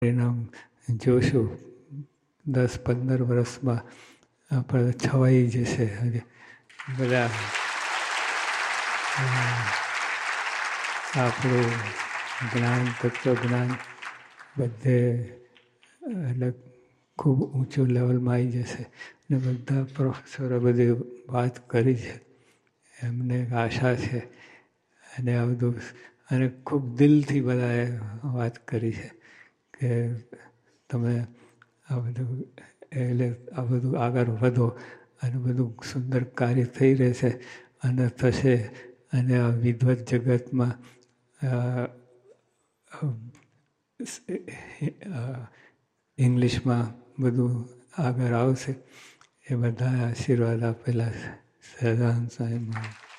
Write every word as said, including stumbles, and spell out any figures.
પરિણામ જોશું. દસ પંદર વર્ષમાં આપણે છવાઈ જશે. બધા આપણું જ્ઞાન, તત્વજ્ઞાન બધે એટલે ખૂબ ઊંચું લેવલમાં આવી જશે. ને બધા પ્રોફેસરો બધી વાત કરી છે, એમને એક આશા છે. અને આ બધું અને ખૂબ દિલથી બધાએ વાત કરી છે કે તમે આ બધું એટલે આ બધું આગળ વધો અને બધું સુંદર કાર્ય થઈ રહેશે અને થશે. અને આ વિદ્વત જગતમાં ઇંગ્લિશમાં બધું આગળ આવશે. એ બધા આશીર્વાદ આપેલા છે સહજાનંદ સ્વામી મહારાજ.